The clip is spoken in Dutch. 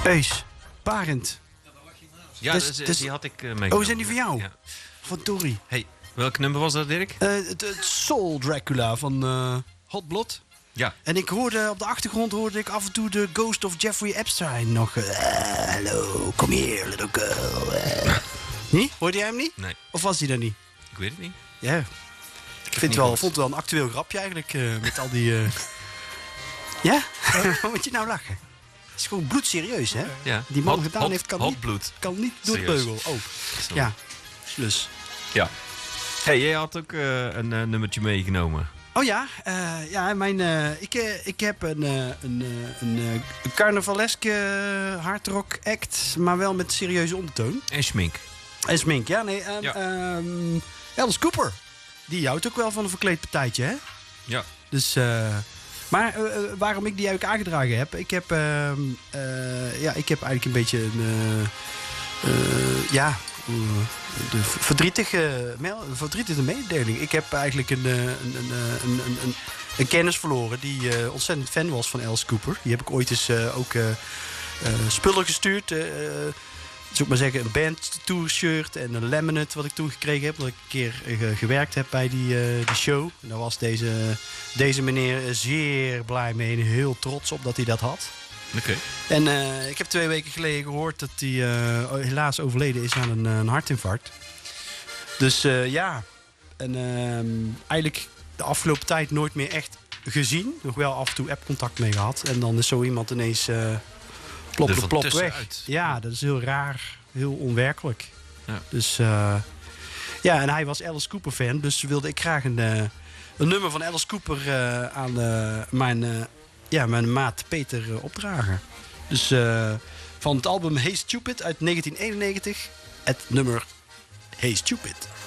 Eus. Barend. Ja, die had ik meegenomen. Oh, zijn die van jou? Ja. Van Tori. Hey, welk nummer was dat, Dirk? Het Soul Dracula van Hot Blood. Ja. En ik hoorde op de achtergrond af en toe de Ghost of Jeffrey Epstein nog. Hallo, kom hier, little girl. Niet? Hoorde jij hem niet? Nee. Of was hij daar niet? Ik weet het niet. Ja. Ik vond het wel een actueel grapje eigenlijk. Met al die... Ja? Waarom moet je nou lachen? Het is gewoon bloedserieus, hè? Ja. Die man gedaan heeft, kan niet door de beugel. Oh, Sorry. ja. Dus. Ja. Hey, jij had ook een nummertje meegenomen. Oh ja, ik heb een carnavaleske hardrock act, maar wel met serieuze ondertoon. En schmink. En smink, ja, nee. Alice Cooper, die houdt ook wel van een verkleedpartijtje, hè? Ja. Dus, maar waarom ik die eigenlijk aangedragen heb, ik heb eigenlijk een beetje de verdrietige mededeling. Ik heb eigenlijk een kennis verloren die ontzettend fan was van Alice Cooper. Die heb ik ooit eens ook spullen gestuurd. Zou ik maar zeggen, een band tour shirt en een laminate wat ik toen gekregen heb. Dat ik een keer gewerkt heb bij die show. En daar was deze meneer zeer blij mee en heel trots op dat hij dat had. Oké. En ik heb 2 weken geleden gehoord dat hij helaas overleden is aan een hartinfarct. Dus ja, en eigenlijk de afgelopen tijd nooit meer echt gezien. Nog wel af en toe appcontact mee gehad. En dan is zo iemand ineens plop weg. Uit. Ja, dat is heel raar, heel onwerkelijk. Ja. Dus ja, en hij was Alice Cooper fan. Dus wilde ik graag een nummer van Alice Cooper aan mijn maat Peter opdragen. Dus van het album Hey Stupid uit 1991, het nummer Hey Stupid.